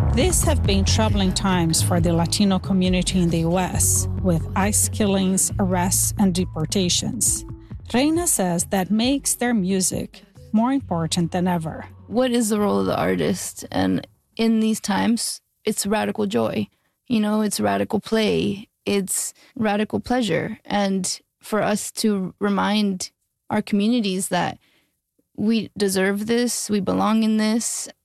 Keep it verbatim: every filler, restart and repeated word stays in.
These have been troubling times for the Latino community in the U S, with ICE killings, arrests, and deportations. Reina says that makes their music more important than ever. What is the role of the artist? And in these times, it's radical joy. You know, it's radical play. It's radical pleasure. And for us to remind our communities that we deserve this, we belong in this,